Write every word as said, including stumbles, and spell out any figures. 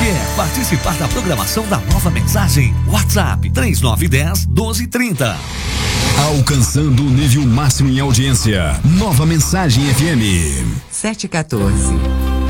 Quer participar da programação da Nova Mensagem? WhatsApp três nove um zero, doze trinta. Alcançando o nível máximo em audiência. Nova Mensagem F M. sete e quatorze.